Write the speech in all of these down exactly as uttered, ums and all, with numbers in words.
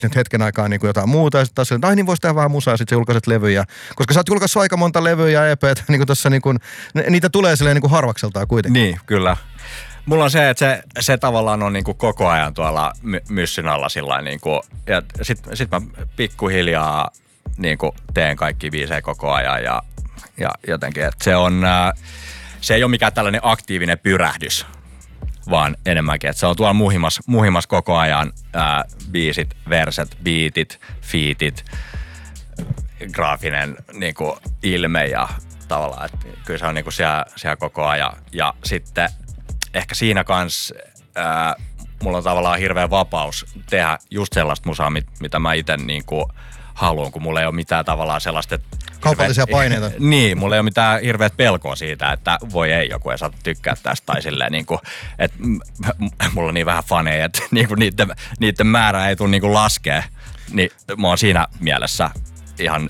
nyt hetken aikaa niin kuin jotain muuta ja sitten taas että ai niin voisi tehdä vähän musaa ja sitten sä julkaiset levyjä. Koska sä oot julkaissut aika monta levyä ja E P:tä, niin kuin tossa niin kuin, niitä tulee silleen niin kuin harvakseltaan kuitenkin. Niin, kyllä. Mulla on se, että se, se tavallaan on niinku koko ajan tuolla my- myssyn alla sillain niinku, ja sit, sit mä pikkuhiljaa niinku teen kaikki biisejä koko ajan ja, ja jotenkin, että se on, se ei ole mikään tällainen aktiivinen pyrähdys, vaan enemmänkin, että se on tuolla muhimas, muhimas koko ajan ää, biisit, verset, beatit, featit, graafinen niinku ilme ja tavallaan, että kyllä se on niinku siellä, siellä koko ajan ja sitten ehkä siinä kans ää, mulla on tavallaan hirveä vapaus tehdä just sellaista musaa, mit, mitä mä ite niinku haluan, kun mulla ei ole mitään tavallaan sellaista, että kaupallisia hirveet, paineita. Niin, mulla ei ole mitään hirveät pelkoa siitä, että voi ei, joku ei saa tykkää tästä tai silleen niinku, että mulla on niin vähän faneja, että niinku niiden, niiden määrä ei tule niinku laskea, niin mä oon siinä mielessä ihan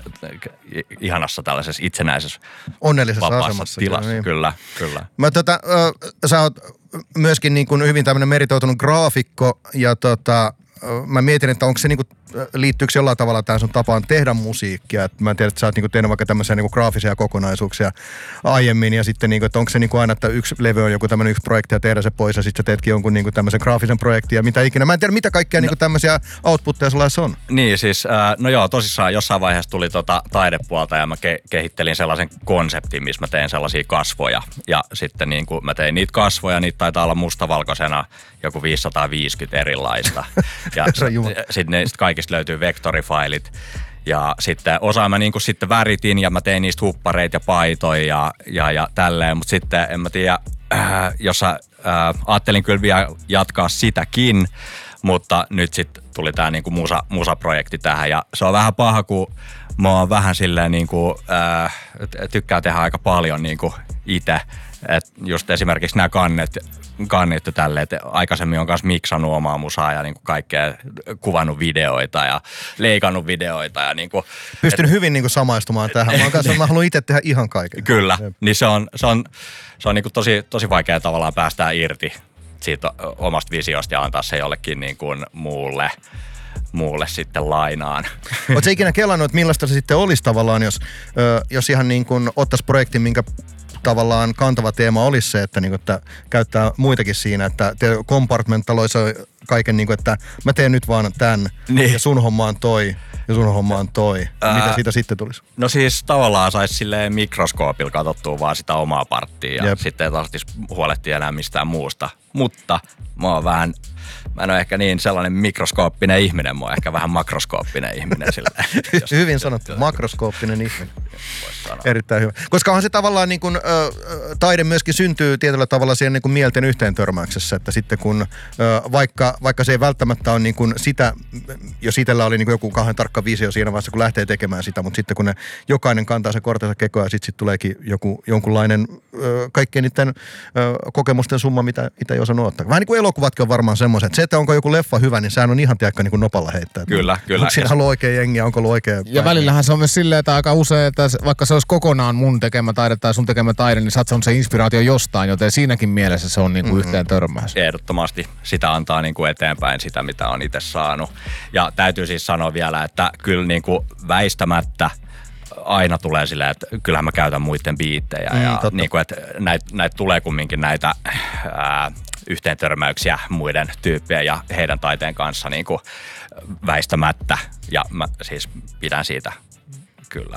ihanassa tällaisessa itsenäisessä onnellisessa asemassa. Tilassa. Niin. Kyllä, kyllä. Mä tota, ö, sä oot myöskin niin kuin hyvin tämmöinen meritoitunut graafikko ja tota, mä mietin, että onko se niinku, liittyykö jollain tavalla tähän sun tapaan tehdä musiikkia. Et mä en tiedä, että sä oot niinku tehnyt vaikka tämmöisiä niinku graafisia kokonaisuuksia aiemmin ja sitten niinku, että onko se niinku aina, että yksi levy on joku tämmöinen yksi projekti ja tehdä se pois ja sitten sä teetkin jonkun niinku tämmöisen graafisen projektin ja mitä ikinä. Mä en tiedä, mitä kaikkea no, niinku tämmöisiä outputteja sulla on. Niin siis, äh, no joo, tosissaan jossain vaiheessa tuli tota taidepuolta ja mä ke- kehittelin sellaisen konseptin, missä mä tein sellaisia kasvoja. Ja sitten niinku mä tein niitä kasvoja, niitä taitaa olla mustavalkoisena joku viisisataaviisikymmentä erilaista. Ja sitten sit kaikista löytyy vektorifailit. Ja sitten osa mä niinku sitten väritin ja mä tein niistä huppareita ja paitoja ja, ja, ja tälleen. Mutta sitten en mä tiedä, äh, jos äh, ajattelin kyllä vielä jatkaa sitäkin, mutta nyt sitten tuli tää niinku musa, musaprojekti tähän. Ja se on vähän paha, kun mä oon vähän silleen niinku, äh, tykkää tehdä aika paljon niinku itse. Et just esimerkiksi nämä kannet, kannet tälleen, että aikaisemmin on myös miksannut omaa musaa ja niinku kaikkea, kuvannut videoita ja leikannut videoita. Ja niinku, pystynyt et, hyvin niinku samaistumaan tähän. Mä, kanssa, mä haluan itse tehdä ihan kaiken. Kyllä, niin se on, se on, se on niinku tosi, tosi vaikea tavallaan päästää irti siitä omasta visiosta ja antaa se jollekin niinku muulle. muulle sitten lainaan. Oletko ikinä kelannut, että millaista se sitten olisi tavallaan, jos, ö, jos ihan niin kuin ottaisi projektin, minkä tavallaan kantava teema olisi se, että, niin kuin, että käyttää muitakin siinä, että te kompartmentaloisi kaiken, niin kuin, että mä teen nyt vaan tämän niin. Ja sun homma on toi ja sun homma on toi. Ää, mitä siitä sitten tulisi? No siis tavallaan saisi silleen mikroskoopilla katsottua vaan sitä omaa parttia ja Jep. sitten ei tarvitsisi huolehtia enää mistään muusta. Mutta mä oon vähän, mä en ole ehkä niin sellainen mikroskooppinen ihminen, mä oon ehkä vähän makroskooppinen ihminen silleen. Hyvin sanottu, makroskooppinen ihminen. Erittäin hyvä. Koska onhan se tavallaan niin kuin, ö, taide myöskin syntyy tietyllä tavalla siihen niin kuin mielten yhteen törmäyksessä, että sitten kun ö, vaikka, vaikka se ei välttämättä ole niin kuin sitä, jos itsellä oli niin kuin joku kauhean tarkka visio siinä vaiheessa, kun lähtee tekemään sitä, mutta sitten kun ne jokainen kantaa se kortensa kekoa ja sitten sit tuleekin joku, jonkunlainen ö, kaikkien niiden ö, kokemusten summa, mitä itse ei osannut ottaa. Vähän niin kuin elokuvatkin on varmaan semmoiset, että se, että onko joku leffa hyvä, niin sehän on ihan tiekka niin kuin nopalla heittää. Kyllä, kyllä. Onko siinä ollut oikea jengiä, onko ollut oikea... Ja välillähän se on myös silleen, että aika usein, että vaikka se olisi kokonaan mun tekemä taide tai sun tekemä taide, niin saat se inspiraatio jostain, joten siinäkin mielessä se on niinku mm-hmm. yhteen törmäys. Ehdottomasti sitä antaa niinku eteenpäin sitä, mitä on itse saanut. Ja täytyy siis sanoa vielä, että kyllä niinku väistämättä aina tulee silleen, että kyllähän mä käytän muiden biittejä mm, ja niinku, että näitä näit tulee kumminkin näitä ää, yhteentörmäyksiä muiden tyyppien ja heidän taiteen kanssa niinku väistämättä ja mä siis pidän siitä kyllä.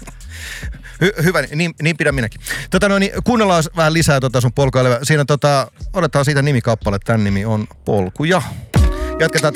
Hy- hyvä, niin, niin pidän minäkin. Tota no, niin kuunnellaan vähän lisää tota sun polkuilevaa. Siinä tota, otetaan siitä nimikappale. Tän nimi on Polkuja. Jatketaan